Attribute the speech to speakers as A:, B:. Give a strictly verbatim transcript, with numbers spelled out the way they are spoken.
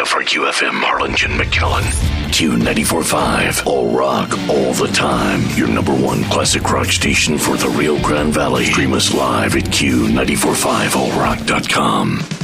A: area for Q F M Harlingen McKellen. Q ninety-four point five, all rock, all the time. Your number one classic rock station for the Rio Grande Valley. Stream us live at Q nine four five all rock dot com.